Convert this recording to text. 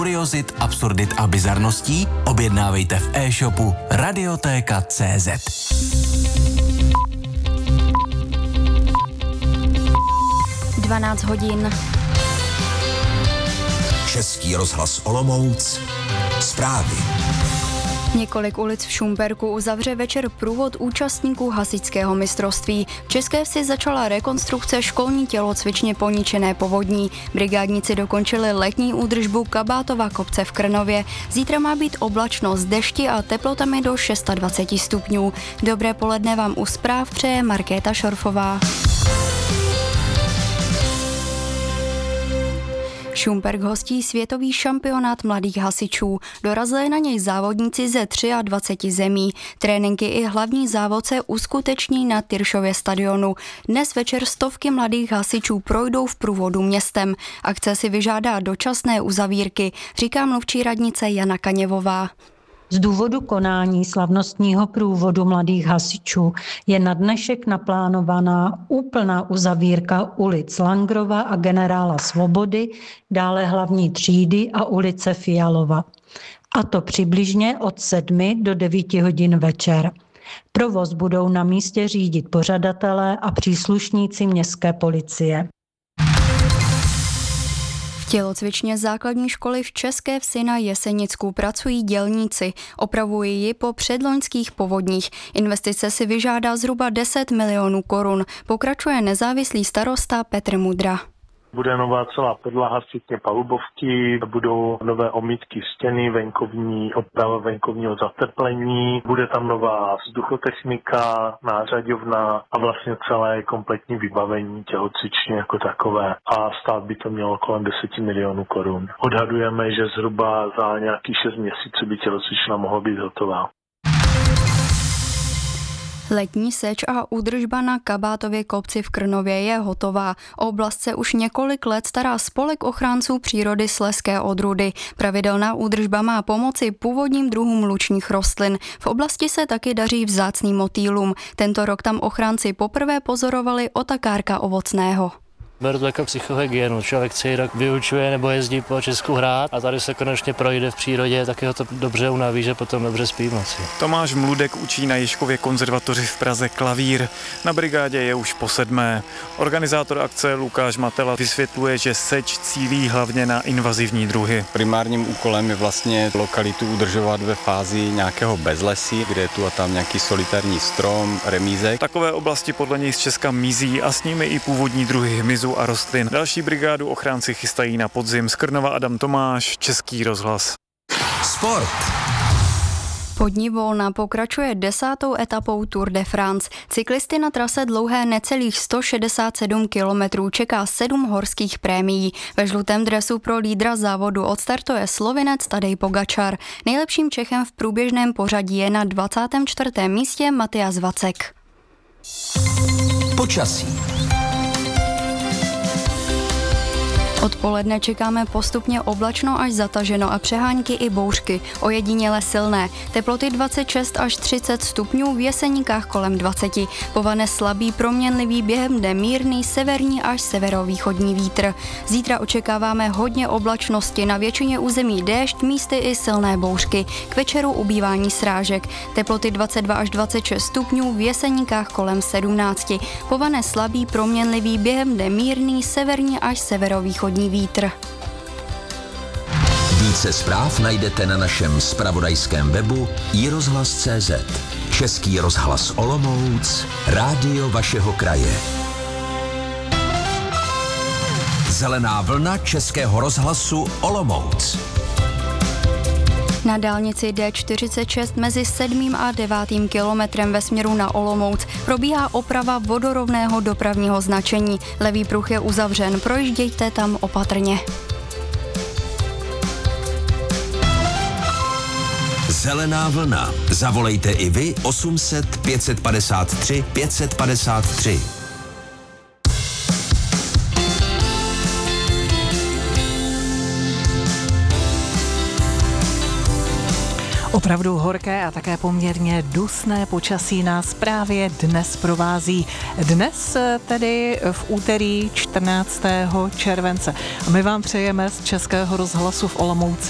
kuriozit, absurdit a bizarností objednávejte v e-shopu Radiotéka.cz. hodin. Český rozhlas Olomouc. Zprávy. Několik ulic v Šumperku uzavře večer průvod účastníků hasičského mistrovství. V České Vsi začala rekonstrukce školní tělocvičně poničené povodní. Brigádníci dokončili letní údržbu Kabátova kopce v Krnově. Zítra má být oblačno s dešti a teplotami do 26 stupňů. Dobré poledne vám u zpráv přeje Markéta Šorfová. Šumperk hostí světový šampionát mladých hasičů. Dorazili na něj závodníci ze 23 zemí. Tréninky i hlavní závod se uskuteční na Tyršově stadionu. Dnes večer stovky mladých hasičů projdou v průvodu městem. Akce si vyžádá dočasné uzavírky, říká mluvčí radnice Jana Kaněvová. Z důvodu konání slavnostního průvodu mladých hasičů je na dnešek naplánovaná úplná uzavírka ulic Langrova a generála Svobody, dále hlavní třídy a ulice Fialova. A to přibližně od 7 do 9 hodin večer. Provoz budou na místě řídit pořadatelé a příslušníci městské policie. V tělocvičně základní školy v České Vsi na Jesenicku pracují dělníci. Opravují ji po předloňských povodních. Investice si vyžádá zhruba 10 milionů korun. Pokračuje nezávislý starosta Petr Mudra. Bude nová celá podlaha, včetně palubovky, budou nové omítky stěny, venkovní oprava venkovního zateplení, bude tam nová vzduchotechnika, nářadovna a vlastně celé kompletní vybavení tělocvičně jako takové. A stát by to mělo kolem 10 milionů korun. Odhadujeme, že zhruba za nějakých 6 měsíců by tělocvična mohla být hotová. Letní seč a údržba na Kabátově kopci v Krnově je hotová. Oblast se už několik let stará spolek ochránců přírody Slezské odrůdy. Pravidelná údržba má pomoci původním druhům lučních rostlin. V oblasti se taky daří vzácným motýlům. Tento rok tam ochránci poprvé pozorovali otakárka ovocného. Beru to jako psychohygienu. Člověk celý rok vyučuje nebo jezdí po Česku hrát a tady se konečně projde v přírodě, taky ho to dobře unaví, že potom dobře spí v noci. Tomáš Mludek učí na Ježkově konzervatoři v Praze klavír. Na brigádě je už po 7. Organizátor akce Lukáš Matela vysvětluje, že seč cílí hlavně na invazivní druhy. Primárním úkolem je vlastně lokalitu udržovat ve fázi nějakého bezlesí, kde je tu a tam nějaký solitární strom, remízek. Takové oblasti podle něj z Česka mizí a s nimi i původní druhy hmyzu a rostlin. Další brigádu ochránci chystají na podzim. Z Krnova Adam Tomáš, Český rozhlas. Sport. Poddní Volna pokračuje 10. etapou Tour de France. Cyklisty na trase dlouhé necelých 167 kilometrů čeká 7 horských prémií. Ve žlutém dresu pro lídra závodu odstartuje Slovinec Tadej Pogačar. Nejlepším Čechem v průběžném pořadí je na 24. místě Matyas Vacek. Počasí. Odpoledne čekáme postupně oblačno až zataženo a přehánky i bouřky, ojediněle silné. Teploty 26 až 30 stupňů, v Jeseníkách kolem 20. Povane slabý proměnlivý, během dne mírný severní až severovýchodní vítr. Zítra očekáváme hodně oblačnosti, na většině území déšť, místy i silné bouřky. K večeru ubývání srážek. Teploty 22 až 26 stupňů, v Jeseníkách kolem 17. Povane slabý proměnlivý, během dne mírný severní až severovýchodní vítr. Více zpráv najdete na našem zpravodajském webu iRozhlas.cz. Český rozhlas Olomouc, rádio vašeho kraje. Zelená vlna Českého rozhlasu Olomouc. Na dálnici D46 mezi 7. a 9. kilometrem ve směru na Olomouc probíhá oprava vodorovného dopravního značení. Levý pruh je uzavřen, projíždějte tam opatrně. Zelená vlna. Zavolejte i vy 800 553 553. Opravdu horké a také poměrně dusné počasí nás právě dnes provází. Dnes tedy v úterý 14. července. A my vám přejeme z Českého rozhlasu v Olomouci